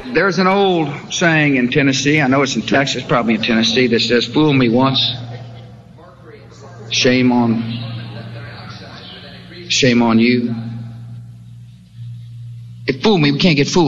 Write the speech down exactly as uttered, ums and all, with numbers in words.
There's an old saying in Tennessee, I know it's in Texas, probably in Tennessee, that says, fool me once, shame on, shame on you. It fooled me, we can't get fooled.